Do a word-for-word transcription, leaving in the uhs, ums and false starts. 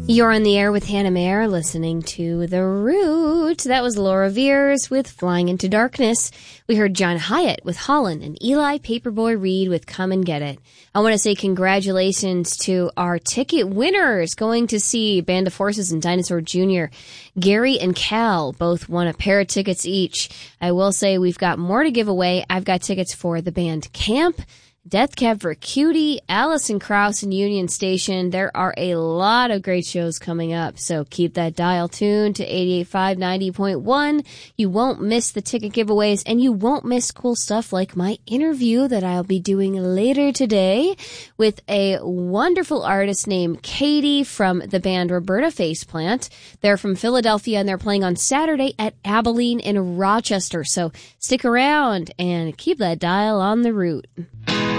You're on the air with Hannah Mayer, listening to The Root. That was Laura Veers with Flying into Darkness. We heard John Hyatt with Holland and Eli Paperboy Reed with Come and Get It. I want to say congratulations to our ticket winners going to see Band of Horses and Dinosaur Junior Gary and Cal both won a pair of tickets each. I will say we've got more to give away. I've got tickets for the band Camp, Death Cab for Cutie, Alison Krauss, and Union Station. There are a lot of great shows coming up, so keep that dial tuned to eighty-eight point five, ninety point one. You won't miss the ticket giveaways, and you won't miss cool stuff like my interview that I'll be doing later today with a wonderful artist named Katie from the band Roberta Faceplant. They're from Philadelphia, and they're playing on Saturday at Abilene in Rochester, so stick around and keep that dial on the route.